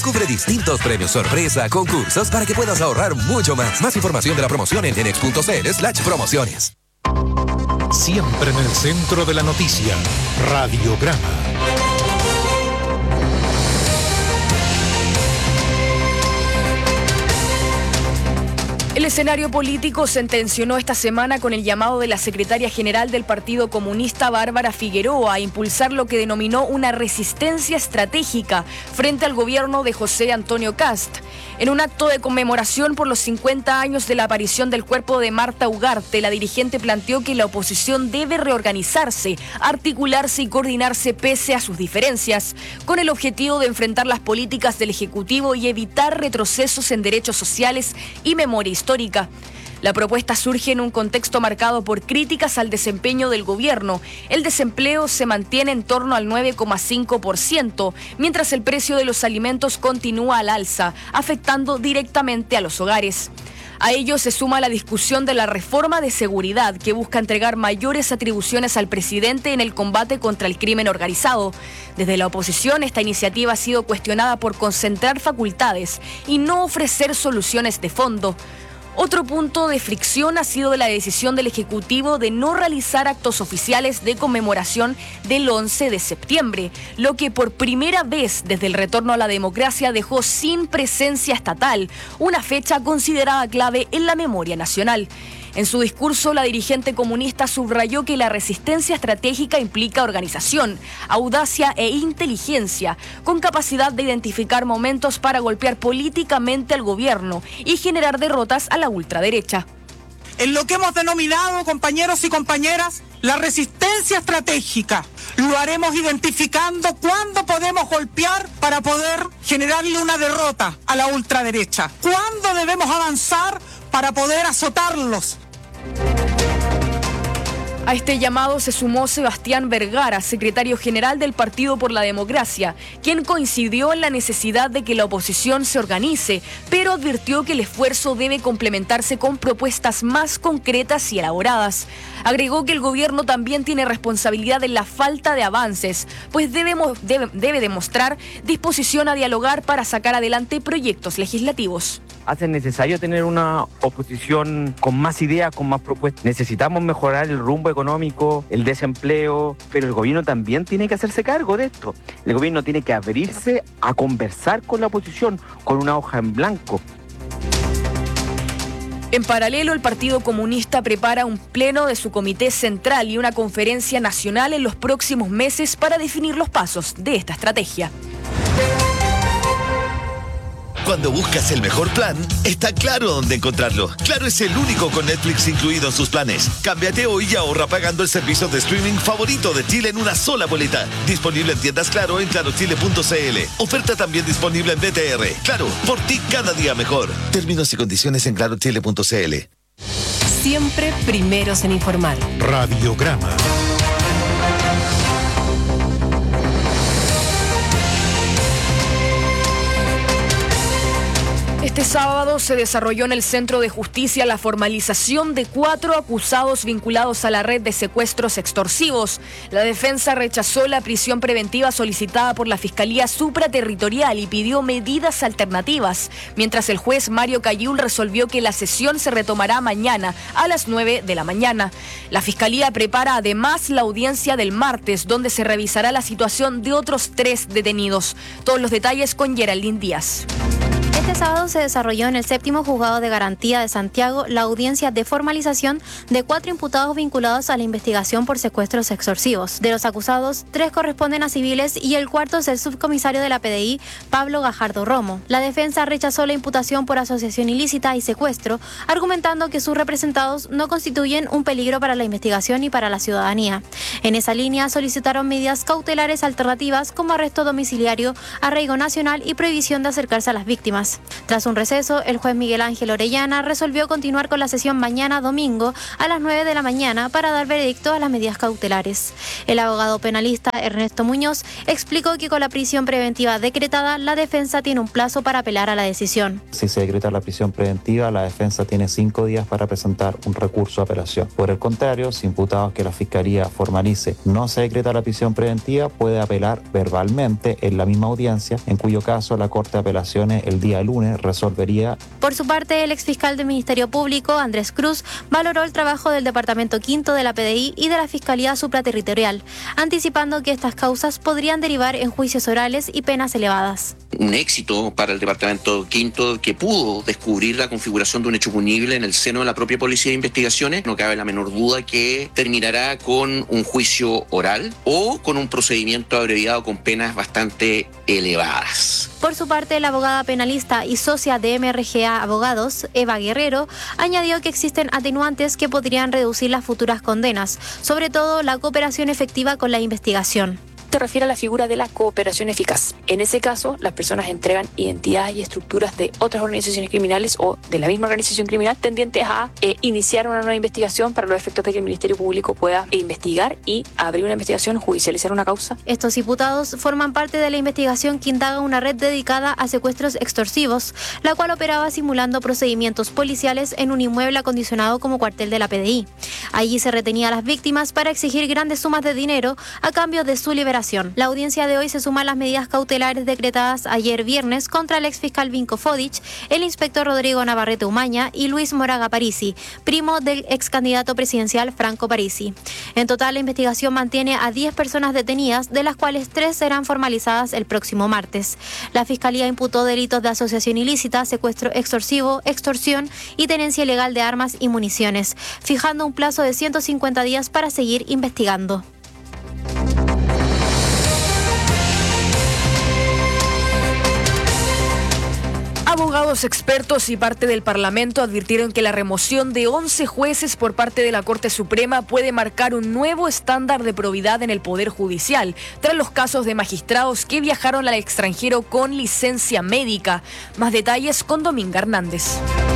Cubre distintos premios sorpresa, concursos para que puedas ahorrar mucho más. Más información de la promoción en genex.cl/promociones. Siempre en el centro de la noticia. Radiograma. El escenario político se tensionó esta semana con el llamado de la secretaria general del Partido Comunista, Bárbara Figueroa, a impulsar lo que denominó una resistencia estratégica frente al gobierno de José Antonio Kast. En un acto de conmemoración por los 50 años de la aparición del cuerpo de Marta Ugarte, la dirigente planteó que la oposición debe reorganizarse, articularse y coordinarse pese a sus diferencias, con el objetivo de enfrentar las políticas del Ejecutivo y evitar retrocesos en derechos sociales y memoria histórica. La propuesta surge en un contexto marcado por críticas al desempeño del gobierno. El desempleo se mantiene en torno al 9,5%, mientras el precio de los alimentos continúa al alza, afectando directamente a los hogares. A ello se suma la discusión de la reforma de seguridad, que busca entregar mayores atribuciones al presidente en el combate contra el crimen organizado. Desde la oposición, esta iniciativa ha sido cuestionada por concentrar facultades y no ofrecer soluciones de fondo. Otro punto de fricción ha sido la decisión del Ejecutivo de no realizar actos oficiales de conmemoración del 11 de septiembre, lo que por primera vez desde el retorno a la democracia dejó sin presencia estatal, una fecha considerada clave en la memoria nacional. En su discurso, la dirigente comunista subrayó que la resistencia estratégica implica organización, audacia e inteligencia, con capacidad de identificar momentos para golpear políticamente al gobierno y generar derrotas a la ultraderecha. En lo que hemos denominado, compañeros y compañeras, la resistencia estratégica, lo haremos identificando cuándo podemos golpear para poder generarle una derrota a la ultraderecha, cuándo debemos avanzar para poder azotarlos. A este llamado se sumó Sebastián Vergara, secretario general del Partido por la Democracia, quien coincidió en la necesidad de que la oposición se organice, pero advirtió que el esfuerzo debe complementarse con propuestas más concretas y elaboradas. Agregó que el gobierno también tiene responsabilidad en la falta de avances, pues debe demostrar disposición a dialogar para sacar adelante proyectos legislativos. Hace necesario tener una oposición con más ideas, con más propuestas. Necesitamos mejorar el rumbo económico, el desempleo, pero el gobierno también tiene que hacerse cargo de esto. El gobierno tiene que abrirse a conversar con la oposición, con una hoja en blanco. En paralelo, el Partido Comunista prepara un pleno de su comité central y una conferencia nacional en los próximos meses para definir los pasos de esta estrategia. Cuando buscas el mejor plan, está Claro dónde encontrarlo. Claro es el único con Netflix incluido en sus planes. Cámbiate hoy y ahorra pagando el servicio de streaming favorito de Chile en una sola boleta. Disponible en tiendas Claro en clarochile.cl. Oferta también disponible en BTR. Claro, por ti cada día mejor. Términos y condiciones en clarochile.cl. Siempre primeros en informar. Radiograma. Este sábado se desarrolló en el Centro de Justicia la formalización de 4 acusados vinculados a la red de secuestros extorsivos. La defensa rechazó la prisión preventiva solicitada por la Fiscalía Supraterritorial y pidió medidas alternativas, mientras el juez Mario Cayul resolvió que la sesión se retomará mañana a las 9 de la mañana. La Fiscalía prepara además la audiencia del martes, donde se revisará la situación de otros 3 detenidos. Todos los detalles con Geraldine Díaz. Este sábado se desarrolló en el 7º Juzgado de Garantía de Santiago la audiencia de formalización de 4 imputados vinculados a la investigación por secuestros extorsivos. De los acusados, 3 corresponden a civiles y el cuarto es el subcomisario de la PDI, Pablo Gajardo Romo. La defensa rechazó la imputación por asociación ilícita y secuestro, argumentando que sus representados no constituyen un peligro para la investigación y para la ciudadanía. En esa línea solicitaron medidas cautelares alternativas como arresto domiciliario, arraigo nacional y prohibición de acercarse a las víctimas. penales. Tras un receso, el juez Miguel Ángel Orellana resolvió continuar con la sesión mañana domingo a las 9 de la mañana para dar veredicto a las medidas cautelares. El abogado penalista Ernesto Muñoz explicó que con la prisión preventiva decretada, la defensa tiene un plazo para apelar a la decisión. Si se decreta la prisión preventiva, la defensa tiene 5 días para presentar un recurso de apelación. Por el contrario, si imputados que la Fiscalía formalice no se decreta la prisión preventiva, puede apelar verbalmente en la misma audiencia, en cuyo caso la Corte de Apelaciones el día lunes resolvería. Por su parte, el exfiscal del Ministerio Público, Andrés Cruz, valoró el trabajo del Departamento Quinto de la PDI y de la Fiscalía Supraterritorial, anticipando que estas causas podrían derivar en juicios orales y penas elevadas. Un éxito para el Departamento Quinto que pudo descubrir la configuración de un hecho punible en el seno de la propia Policía de Investigaciones. No cabe la menor duda que terminará con un juicio oral o con un procedimiento abreviado con penas bastante elevadas. Por su parte, la abogada penalista y socia de MRGA Abogados, Eva Guerrero, añadió que existen atenuantes que podrían reducir las futuras condenas, sobre todo la cooperación efectiva con la investigación. Se refiere a la figura de la cooperación eficaz. En ese caso, las personas entregan identidades y estructuras de otras organizaciones criminales o de la misma organización criminal tendientes a iniciar una nueva investigación para los efectos de que el Ministerio Público pueda investigar y abrir una investigación, judicializar una causa. Estos imputados forman parte de la investigación que indaga una red dedicada a secuestros extorsivos, la cual operaba simulando procedimientos policiales en un inmueble acondicionado como cuartel de la PDI. Allí se retenía a las víctimas para exigir grandes sumas de dinero a cambio de su liberación. La audiencia de hoy se suma a las medidas cautelares decretadas ayer viernes contra el exfiscal Vinko Fodic, el inspector Rodrigo Navarrete Umaña y Luis Moraga Parisi, primo del ex candidato presidencial Franco Parisi. En total, la investigación mantiene a 10 personas detenidas, de las cuales 3 serán formalizadas el próximo martes. La Fiscalía imputó delitos de asociación ilícita, secuestro extorsivo, extorsión y tenencia ilegal de armas y municiones, fijando un plazo de 150 días para seguir investigando. Abogados expertos y parte del Parlamento advirtieron que la remoción de 11 jueces por parte de la Corte Suprema puede marcar un nuevo estándar de probidad en el Poder Judicial, tras los casos de magistrados que viajaron al extranjero con licencia médica. Más detalles con Dominga Hernández.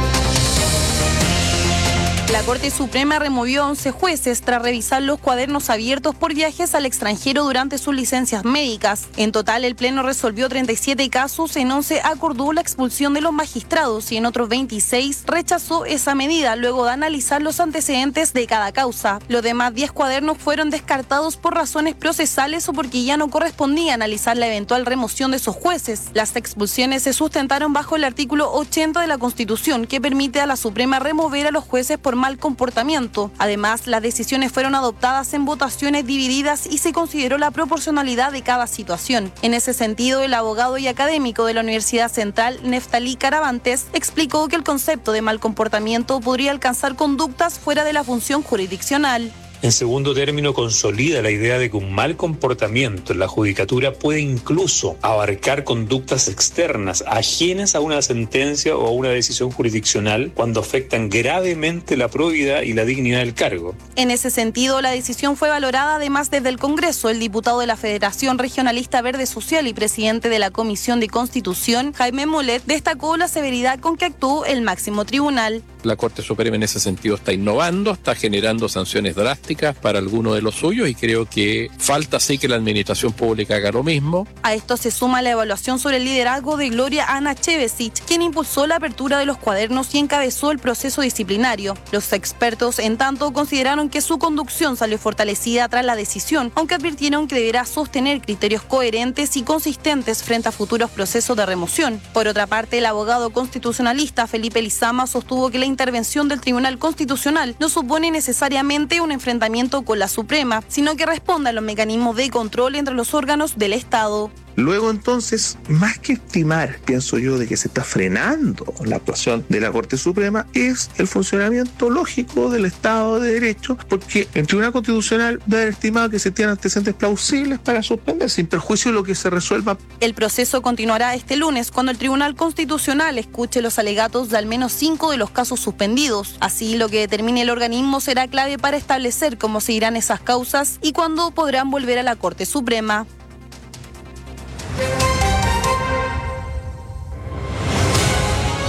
La Corte Suprema removió a 11 jueces tras revisar los cuadernos abiertos por viajes al extranjero durante sus licencias médicas. En total, el Pleno resolvió 37 casos, en 11 acordó la expulsión de los magistrados y en otros 26 rechazó esa medida luego de analizar los antecedentes de cada causa. Los demás 10 cuadernos fueron descartados por razones procesales o porque ya no correspondía analizar la eventual remoción de esos jueces. Las expulsiones se sustentaron bajo el artículo 80 de la Constitución, que permite a la Suprema remover a los jueces por mal comportamiento. Además, las decisiones fueron adoptadas en votaciones divididas y se consideró la proporcionalidad de cada situación. En ese sentido, el abogado y académico de la Universidad Central, Neftalí Caravantes, explicó que el concepto de mal comportamiento podría alcanzar conductas fuera de la función jurisdiccional. En segundo término, consolida la idea de que un mal comportamiento en la judicatura puede incluso abarcar conductas externas, ajenas a una sentencia o a una decisión jurisdiccional, cuando afectan gravemente la probidad y la dignidad del cargo. En ese sentido, la decisión fue valorada además desde el Congreso. El diputado de la Federación Regionalista Verde Social y presidente de la Comisión de Constitución, Jaime Molet, destacó la severidad con que actuó el máximo tribunal. La Corte Suprema en ese sentido está innovando, está generando sanciones drásticas para algunos de los suyos y creo que falta sí que la administración pública haga lo mismo. A esto se suma la evaluación sobre el liderazgo de Gloria Ana Chevesic, quien impulsó la apertura de los cuadernos y encabezó el proceso disciplinario. Los expertos, en tanto, consideraron que su conducción salió fortalecida tras la decisión, aunque advirtieron que deberá sostener criterios coherentes y consistentes frente a futuros procesos de remoción. Por otra parte, el abogado constitucionalista Felipe Lizama sostuvo que la intervención del Tribunal Constitucional no supone necesariamente un enfrentamiento con la Suprema, sino que responde a los mecanismos de control entre los órganos del Estado. Luego entonces, más que estimar, pienso yo, de que se está frenando la actuación de la Corte Suprema, es el funcionamiento lógico del Estado de Derecho, porque el Tribunal Constitucional debe haber estimado que se tienen antecedentes plausibles para suspender, sin perjuicio de lo que se resuelva. El proceso continuará este lunes, cuando el Tribunal Constitucional escuche los alegatos de al menos 5 de los casos suspendidos. Así, lo que determine el organismo será clave para establecer cómo seguirán esas causas y cuándo podrán volver a la Corte Suprema.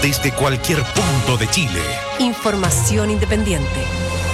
desde cualquier punto de Chile. Información independiente.